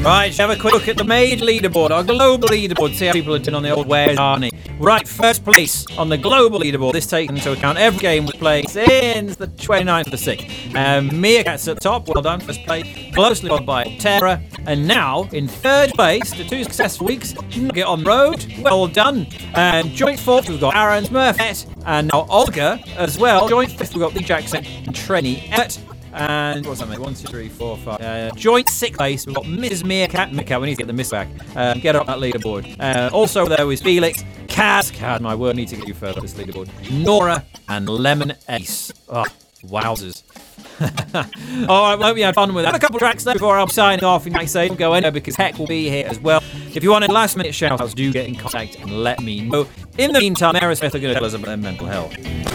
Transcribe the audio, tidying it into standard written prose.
Right, shall we have a quick look at the major leaderboard, our global leaderboard, see how people are doing on the old Where's Arnie. Right, first place on the global leaderboard, this takes into account every game we played since the 29th of the 6th. Meerkat's at the top, well done, first place, closely followed by Terra, and now in third place, the 2 successful weeks, Nugget on road, well done. And joint fourth, we've got Aaron Smurfette, and now Olga as well. Joint fifth, we've got Lee Jackson and Trenny Emmett. And what's that, mate? 1, 2, 3, 4, 5. Joint sixth place, we've got Mrs. Meerkat. Meerkat, we need to get the miss back. Get up that leaderboard. Also, there is Felix, Kaz, my word, need to get you further up this leaderboard. Nora and Lemon Ace. Oh, wowzers. Alright, well, hope you had fun with that. A couple of tracks though before I'm signing off. And like I say, don't go anywhere because Heck will be here as well. If you want any last minute shout outs, do get in contact and let me know. In the meantime, Aerosmith are going to tell us about their mental health.